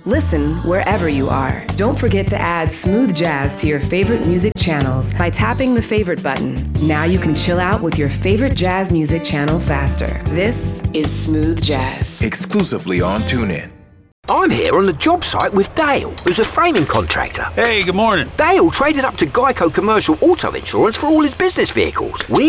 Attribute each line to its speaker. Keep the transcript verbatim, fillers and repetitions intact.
Speaker 1: Listen wherever you are. Don't forget to add smooth jazz to your favorite music channels by tapping the favorite button. Now you can chill out with your favorite jazz music channel faster. This is Smooth Jazz.
Speaker 2: Exclusively on TuneIn.
Speaker 3: I'm here on the job site with Dale, who's a framing contractor.
Speaker 4: Hey, good morning.
Speaker 3: Dale traded up to Geico Commercial Auto Insurance for all his business vehicles. We